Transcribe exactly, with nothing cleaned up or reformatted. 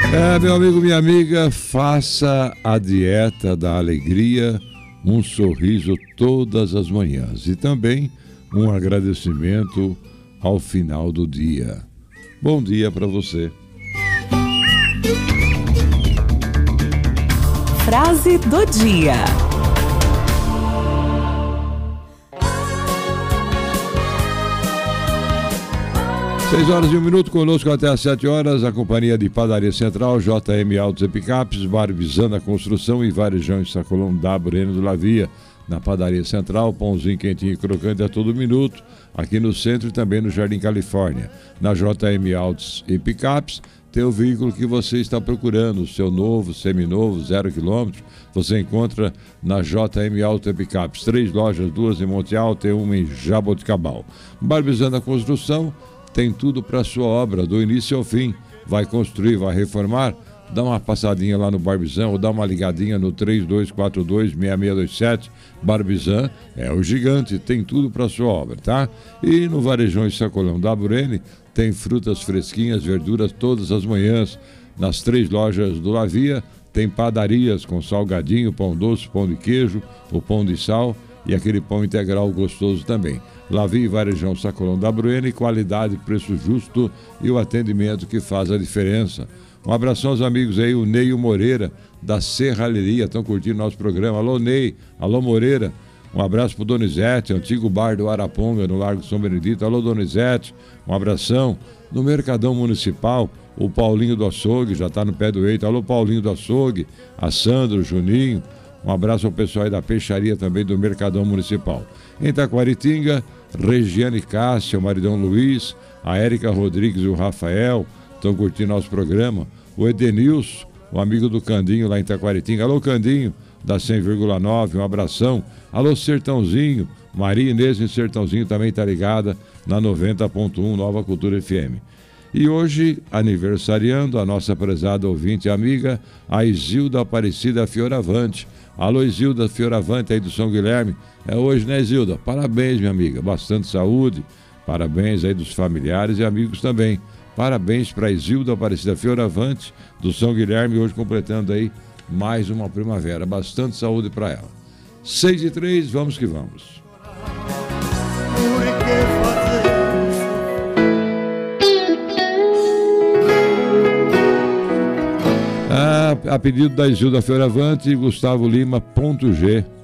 É, meu amigo, minha amiga, faça a dieta da alegria, um sorriso todas as manhãs e também um agradecimento ao final do dia. Bom dia para você. Frase do dia. Seis horas e um minuto, conosco até às sete horas, a companhia de Padaria Central, J M Autos e Picapes, Barbizana Construção e Varejão e Sacolão da Breno do Lavia. Na Padaria Central, pãozinho quentinho e crocante a todo minuto, aqui no centro e também no Jardim Califórnia. Na J M Autos e Picapes, tem o veículo que você está procurando, o seu novo, seminovo, zero quilômetro, você encontra na J M Autos e Picapes. Três lojas, duas em Monte Alto e uma em Jaboticabal. Barbizana Construção, tem tudo para sua obra, do início ao fim. Vai construir, vai reformar? Dá uma passadinha lá no Barbizan ou dá uma ligadinha no três dois quatro dois, seis seis dois sete. Barbizan é o gigante, tem tudo para sua obra, tá? E no Varejão e Sacolão da Burene tem frutas fresquinhas, verduras todas as manhãs. Nas três lojas do Lavia tem padarias com salgadinho, pão doce, pão de queijo, o pão de sal e aquele pão integral gostoso também. Lavia e Varejão Sacolão da Bruene, qualidade, preço justo e o atendimento que faz a diferença. Um abração aos amigos aí, o Ney e o Moreira, da Serralheria, estão curtindo nosso programa. Alô, Ney, alô, Moreira. Um abraço pro Donizete, antigo bar do Araponga, no Largo São Benedito. Alô, Donizete, um abração. No Mercadão Municipal, o Paulinho do Açougue, já está no pé do eito. Alô, Paulinho do Açougue, a Sandro, o Juninho. Um abraço ao pessoal aí da peixaria também do Mercadão Municipal. Em Taquaritinga, Regiane Cássia, o maridão Luiz, a Érica Rodrigues e o Rafael estão curtindo nosso programa. O Edenilson, o amigo do Candinho lá em Taquaritinga. Alô, Candinho, da cem vírgula nove, um abração. Alô, Sertãozinho, Maria Inês em Sertãozinho também está ligada na noventa ponto um, Nova Cultura F M. E hoje, aniversariando, a nossa prezada ouvinte e amiga, a Isilda Aparecida Fioravante. Alô, Isilda Fioravante aí do São Guilherme. É hoje, né, Isilda? Parabéns, minha amiga. Bastante saúde. Parabéns aí dos familiares e amigos também. Parabéns para Isilda Aparecida Fioravante do São Guilherme, hoje completando aí mais uma primavera. Bastante saúde para ela. Seis e três, vamos que vamos. A, a pedido da Isilda Fioravante, Gustavo Lima, ponto G.